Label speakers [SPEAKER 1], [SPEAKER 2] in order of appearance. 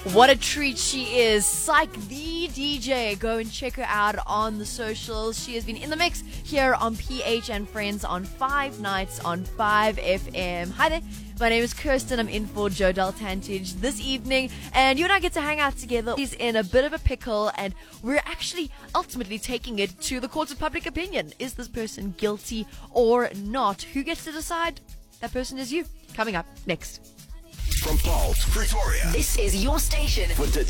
[SPEAKER 1] What a treat she is. Psych the DJ. Go and check her out on the socials. She has been in the mix here on PH and Friends on 5 nights on 5FM. Hi there. My name is Kirsten. I'm in for Joe Daltantich this evening, and you and I get to hang out together. He's in a bit of a pickle, and we're actually ultimately taking it to the courts of public opinion. Is this person guilty or not? Who gets to decide? That person is you. Coming up next.
[SPEAKER 2] From Paul to Pretoria,
[SPEAKER 3] This is your station
[SPEAKER 2] for today.